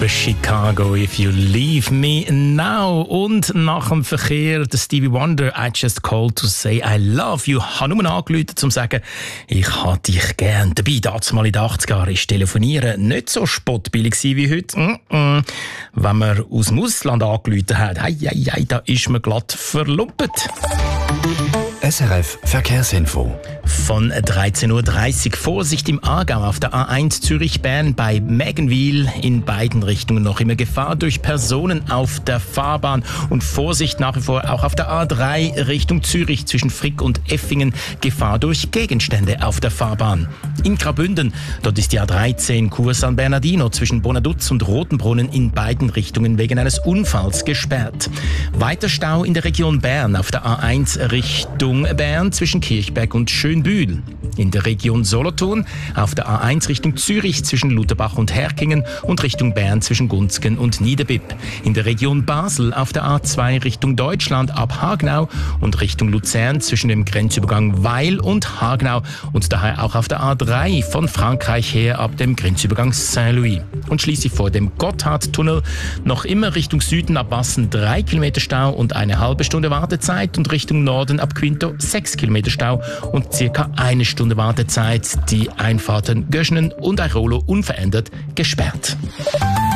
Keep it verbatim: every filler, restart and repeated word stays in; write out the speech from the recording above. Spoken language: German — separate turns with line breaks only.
Super Chicago, If You Leave Me Now. Und nach dem Verkehr der Stevie Wonder, I Just Called to Say I Love You. Ich habe nur angerufen, um zu sagen, ich habe dich gern. Dabei, damals mal in den achtziger Jahren, ist Telefonieren nicht so spottbillig wie heute. Mm -mm. Wenn man aus dem Ausland angerufen hat, hei, hei, hei, da ist man glatt verlumpet.
S R F Verkehrsinfo.
Von dreizehn Uhr dreißig Vorsicht im Aargau auf der A eins Zürich-Bern bei Mägenwil. In beiden Richtungen noch immer Gefahr durch Personen auf der Fahrbahn. Und Vorsicht nach wie vor auch auf der A drei Richtung Zürich zwischen Frick und Effingen. Gefahr durch Gegenstände auf der Fahrbahn. In Graubünden, dort ist die A dreizehn Kurs San Bernardino zwischen Bonaduz und Rotenbrunnen in beiden Richtungen wegen eines Unfalls gesperrt. Weiter Stau in der Region Bern auf der A eins Richtung Bern zwischen Kirchberg und Schönbühl. In der Region Solothurn auf der A eins Richtung Zürich zwischen Lutherbach und Herkingen und Richtung Bern zwischen Gunzgen und Niederbipp. In der Region Basel auf der A zwei Richtung Deutschland ab Hagenau und Richtung Luzern zwischen dem Grenzübergang Weil und Hagenau und daher auch auf der A drei von Frankreich her ab dem Grenzübergang Saint-Louis. Und schließlich vor dem Gotthardtunnel noch immer Richtung Süden ab Bassen drei Kilometer Stau und eine halbe Stunde Wartezeit und Richtung Norden ab Quinto sechs Kilometer Stau und circa eine Stunde Wartezeit. Die Einfahrten Göschenen und Airolo unverändert gesperrt.